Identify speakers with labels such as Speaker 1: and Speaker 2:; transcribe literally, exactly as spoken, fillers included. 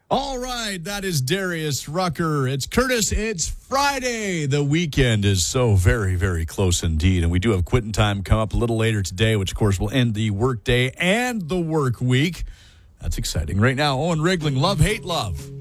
Speaker 1: All right, that is Darius Rucker. It's Curtis. It's Friday. The weekend is so very, very close indeed. And we do have quitting time come up a little later today, which, of course, will end the work day and the work week. That's exciting. Right now, Owen Rigling, Love, Hate, Love.